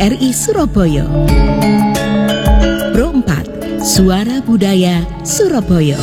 RRI Surabaya. Pro 4, Suara Budaya Surabaya.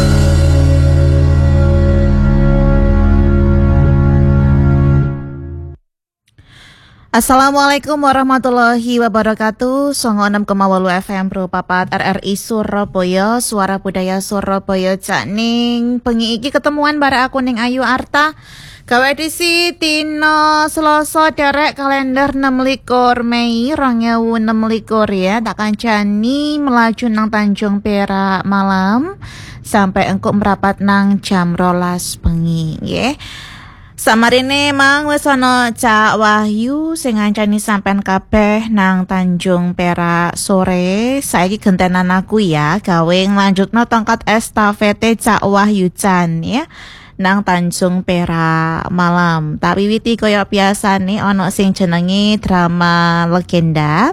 Assalamualaikum warahmatullahi wabarakatuh. 96,8 FM Pro 4 RRI Surabaya, Suara Budaya Surabaya. Cak ning bengi iki ketemuan bare aku ning Ayu Arta. Gawe edisi Tino Selasa derek kalender 26 Mei 2026 ya. Tak kancani melaju nang Tanjung Perak malam sampai engkuk merapat nang jam 12 bengi nggih. Samarine mang wis ana Cak Wahyu sing ngancani sampean kabeh nang Tanjung Perak sore. Saiki gentenan aku ya gawe nglanjutno tongkat estafete Cak Wahyu Chan ya nang Tanjung Perak malam. Tak wiwiti kaya biasane ana sing jenenge drama legenda.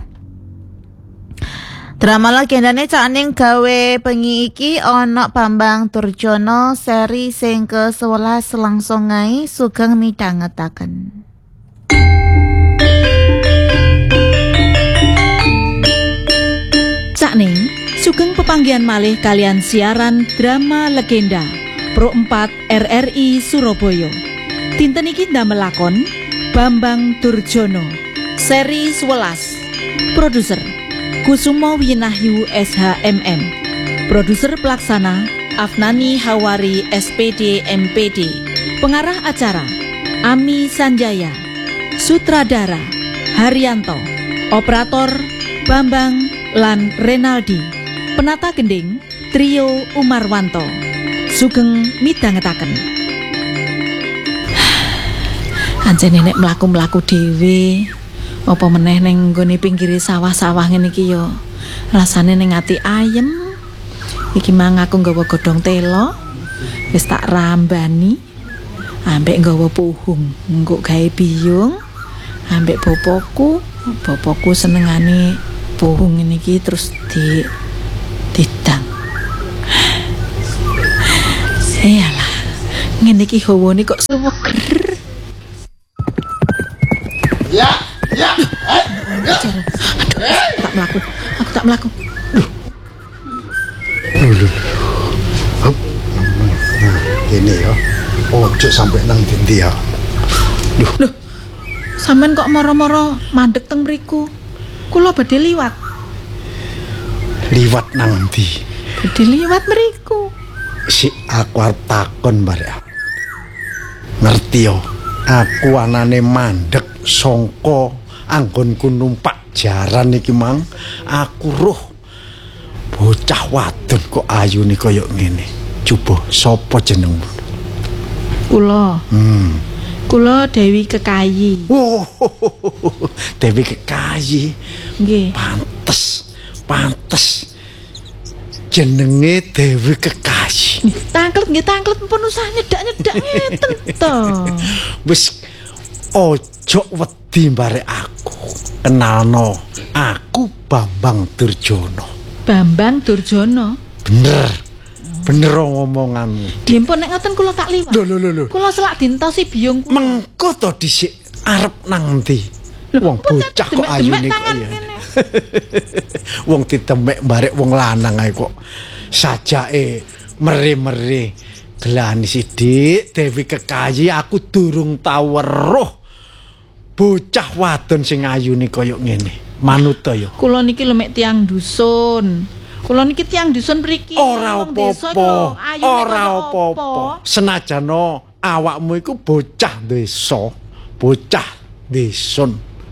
Drama legendane Cak ning gawe bengi iki ana Bambang Durjono seri sing ke-11 langsung ae sugeng midhangetaken. Cak ning sugeng pepanggihan malih kalian siaran drama legenda Pro 4 RRI Surabaya. Dinten iki ndamel lakon Bambang Durjono seri 11. Produser Kusumo Winahyu SHMM. Produser pelaksana Afnani Hawari SPD MPD. Pengarah acara Ami Sanjaya. Sutradara Haryanto. Operator Bambang lan Renaldi. Penata gending Trio Umarwanto. Sugeng midhangetaken. Anjene nek mlaku-mlaku dhewe apa meneh ning nggone pinggire sawah-sawah ngene iki yo rasane ning ati ayem. Iki mang aku nggawa godhong telo wis tak rambani ambek nggawa puhung engko gawe biyung ambek bopoku senengane puhung ngene iki terus didang. Yalah ngene iki hawane kok suweger. Ya. Aku tak melaku. Ini ya. Ojo sampai nang ndi ya. Loh. Sampean kok moro-moro mandek teng mriku. Kula badhe liwat. Liwat nang ndi? Badhe liwat mriku. Si aku arep takon barek. Ngerti yo. Aku anane mandek sangka anggonku numpak jaran iki mang. Aku roh bocah wadon kok ayune kaya ngene. Coba sapa jenengmu? Kula. Kula Dewi Kekayi. Oh, Dewi Kekayi. Nggih. Pantes. Jenenge Dewi Kekayi. Tangklet pun usah nyedak-nyedak ngeten to. Wis ojo wedi barek aku. Kenalno, aku Bambang Durjono. Bambang Durjono. Bener ngomonganmu. Dimpun nek ngoten kula tak liwat. Lho. Kula selak dintosi biyung kula. Mengko to dhisik arep nang ndi? Wong bocah kok ayune kok ya. Wong ditemek barek wong lanang ae kok sajake mere-mere. Gelani sithik Dewi Kekayi aku durung tau weruh bocah wadon sing ayune kaya ngene. Manut to ya. Kula niki lho mek tiyang dusun. Kula niki tiyang dusun mriki. Ora apa-apa. Senajan awakmu iku bocah desa, bocah desun,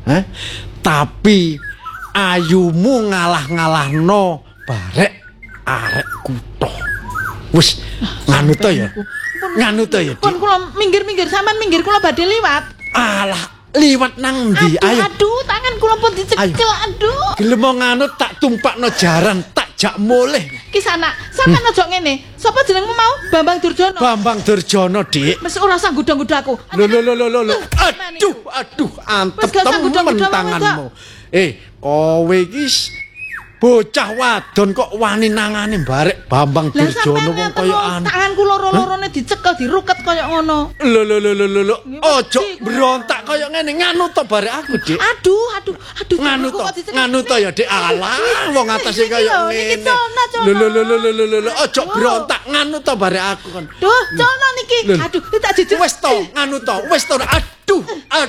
tapi ayumu ngalah-ngalahno barek arek kutho. Wis nganu to ya. Pun kula minggir-minggir sampean minggir kula badhe liwat. Alah, liwat nang ndi? Ayo. Aduh, tangan kula pun dicekel. Aduh. Gelem nganu tak tumpakno jaran, tak jak mulih. Ki sana, sampean aja ngene. Sapa jenengmu mau? Bambang Durjono. Bambang Durjono, Dik. Mesti ora usah gudang-gudang aku. Lho. Aduh, antep temen tanganmu. Kowe iki bocah wadon kok wani nangane barek Bambang Durjana wong kaya anu. Tanganku loro-lorone dicekel diruket kaya ngono. Lho, ojo berontak kaya ngene nganu to barek aku, Dik. Aduh. Nganu to ya, Dik. Alah, wong atase kaya ngene. Lho, ojo berontak nganu to barek aku kon. Duh, cono niki. Aduh, tak jujur. Wis to, nganu to. Wis to. Aduh.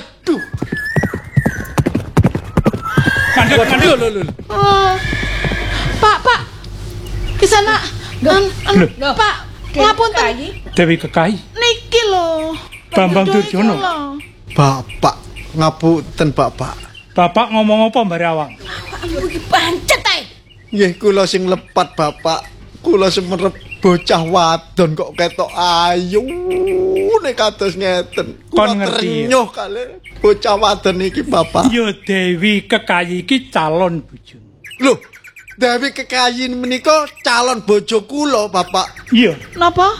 Lho. Pak. Kisana. Pak, ngapunten. Dewi Kekayi. Niki lho. Bambang Durjana. Bapak, ngapunten Bapak. Bapak ngomong apa mbare awak? Pancet ae. Nggih, kula sing lepat Bapak. Kula semerep bocah wadon kok ketok ayu nek kados ngeten. Kon ngerti. Trenyuh kali bocah wadon iki Bapak. Ya Dewi Kekayi iki calon bojo. Lho, Dewi Kekayi menika calon bojo kula, Bapak. Iya. Napa?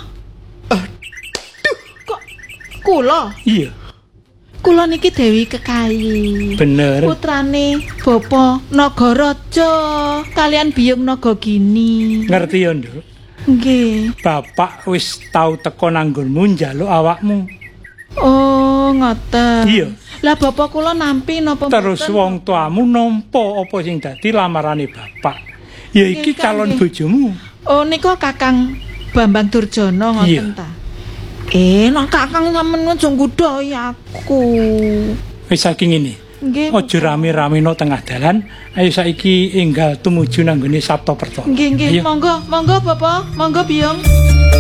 Kok kula? Iya. Kula niki Dewi Kekayi. Bener. Putrane Bapa Nagaraja kalian Biyung Nagagini. Ngerti ya, Nduk? Nggih. Bapak wis tau teko nanggonmu njaluk awakmu. Oh, ngoten. Iya. Lah bapak kula nampi napa Terus mboten? wong tuamu nampa apa sing dadi lamarane bapak. Ya iki Nggih, calon nggih. bojomu. Oh, nika Kakang Bambang Durjana ngoten Iya. ta. Nek Kakang sampeyan aja nggodhoi aku. Wis saiki ngene. Nggih. Aja rame-rame no tengah dalan. Ayo saiki enggal tumuju nang gone Sabta Pertama. Nggih, Ayo. monggo Bapak, monggo Biyung.